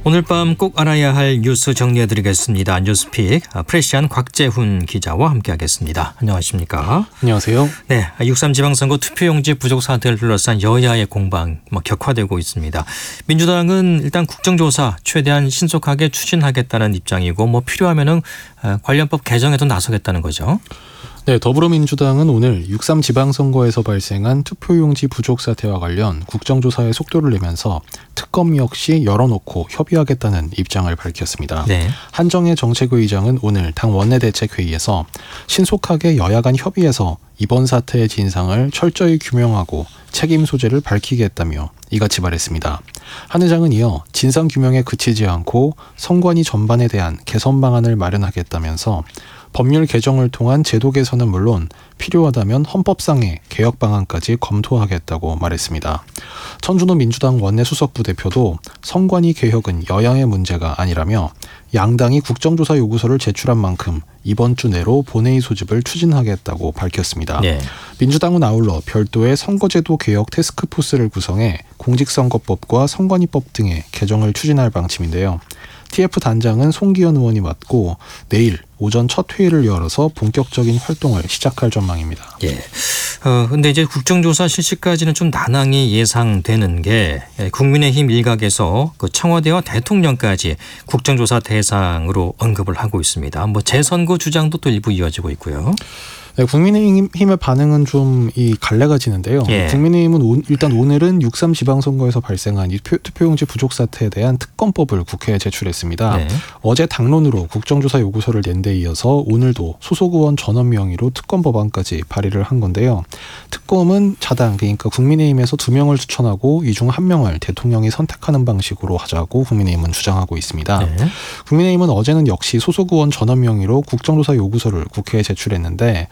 오늘 밤 꼭 알아야 할 뉴스 정리해드리겠습니다. 뉴스픽 프레시안 곽재훈 기자와 함께하겠습니다. 안녕하십니까? 안녕하세요. 네, 6.3 지방선거 투표용지 부족 사태를 둘러싼 여야의 공방 격화되고 있습니다. 민주당은 일단 국정조사 최대한 신속하게 추진하겠다는 입장이고 필요하면은 관련법 개정에도 나서겠다는 거죠. 네, 더불어민주당은 오늘 6.3 지방선거에서 발생한 투표용지 부족 사태와 관련 국정조사에 속도를 내면서 특검 역시 열어놓고 협의하겠다는 입장을 밝혔습니다. 네. 한정혜 정책위의장은 오늘 당 원내대책회의에서 신속하게 여야 간 협의해서 이번 사태의 진상을 철저히 규명하고 책임 소재를 밝히겠다며 이같이 말했습니다. 한 의장은 이어 진상규명에 그치지 않고 선관위 전반에 대한 개선 방안을 마련하겠다면서 법률 개정을 통한 제도 개선은 물론 필요하다면 헌법상의 개혁 방안까지 검토하겠다고 말했습니다. 천준호 민주당 원내 수석부 대표도 선관위 개혁은 여야의 문제가 아니라며 양당이 국정조사 요구서를 제출한 만큼 이번 주 내로 본회의 소집을 추진하겠다고 밝혔습니다. 네. 민주당은 아울러 별도의 선거제도 개혁 태스크포스를 구성해 공직선거법과 선관위법 등의 개정을 추진할 방침인데요. TF 단장은 송기현 의원이 맡고 내일 오전 첫 회의를 열어서 본격적인 활동을 시작할 전망입니다. 예. 근데 이제 국정조사 실시까지는 좀 난항이 예상되는 게 국민의힘 일각에서 그 청와대와 대통령까지 국정조사 대상으로 언급을 하고 있습니다. 재선거 주장도 또 일부 이어지고 있고요. 네, 국민의힘의 반응은 좀 이 갈래가 지는데요. 예. 국민의힘은 일단 오늘은 6.3 지방선거에서 발생한 이 투표용지 부족 사태에 대한 특검법을 국회에 제출했습니다. 네. 어제 당론으로 국정조사 요구서를 낸 데 이어서 오늘도 소속 의원 전원 명의로 특검 법안까지 발의를 한 건데요. 특검은 자당, 그러니까 국민의힘에서 2명을 추천하고 이 중 1명을 대통령이 선택하는 방식으로 하자고 국민의힘은 주장하고 있습니다. 네. 국민의힘은 어제는 역시 소속 의원 전원 명의로 국정조사 요구서를 국회에 제출했는데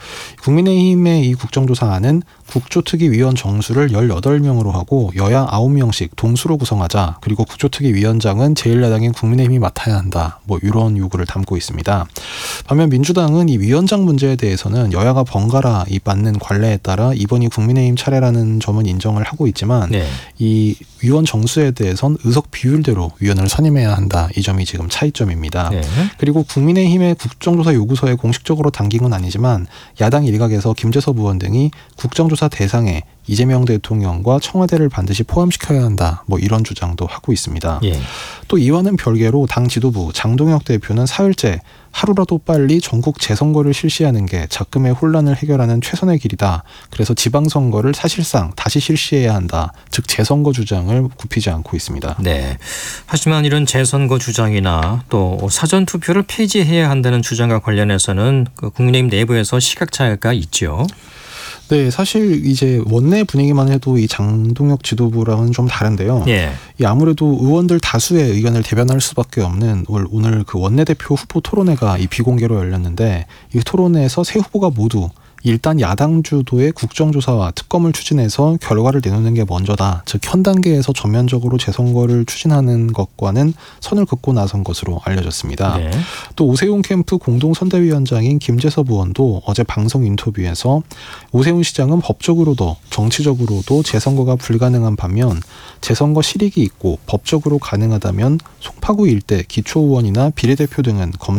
국민의힘의 이 국정조사안은 국조특위위원 정수를 18명으로 하고 여야 9명씩 동수로 구성하자, 그리고 국조특위위원장은 제1야당인 국민의힘이 맡아야 한다, 이런 요구를 담고 있습니다. 반면 민주당은 이 위원장 문제에 대해서는 여야가 번갈아 이 맡는 관례에 따라 이번이 국민의힘 차례라는 점은 인정을 하고 있지만 네. 이 위원 정수에 대해선 의석 비율대로 위원을 선임해야 한다, 이 점이 지금 차이점입니다. 네. 그리고 국민의힘의 국정조사 요구서에 공식적으로 담긴 건 아니지만 야당 일각에서 김재섭 의원 등이 국정조사 대상에 이재명 대통령과 청와대를 반드시 포함시켜야 한다, 이런 주장도 하고 있습니다. 예. 또 이와는 별개로 당 지도부 장동혁 대표는 사흘째 하루라도 빨리 전국 재선거를 실시하는 게 작금의 혼란을 해결하는 최선의 길이다. 그래서 지방선거를 사실상 다시 실시해야 한다. 즉 재선거 주장을 굽히지 않고 있습니다. 네. 하지만 이런 재선거 주장이나 또 사전투표를 폐지해야 한다는 주장과 관련해서는 그 국민의힘 내부에서 시각차이가 있죠. 네, 사실 이제 원내 분위기만 해도 이 장동혁 지도부랑은 좀 다른데요. 예. 이 아무래도 의원들 다수의 의견을 대변할 수밖에 없는 오늘 그 원내대표 후보 토론회가 이 비공개로 열렸는데, 이 토론회에서 세 후보가 모두 일단 야당 주도의 국정조사와 특검을 추진해서 결과를 내놓는 게 먼저다. 즉 현 단계에서 전면적으로 재선거를 추진하는 것과는 선을 긋고 나선 것으로 알려졌습니다. 네. 또 오세훈 캠프 공동선대위원장인 김재섭 의원도 어제 방송 인터뷰에서 오세훈 시장은 법적으로도 정치적으로도 재선거가 불가능한 반면 재선거 실익이 있고 법적으로 가능하다면 송파구 일대 기초의원이나 비례대표 등은 검토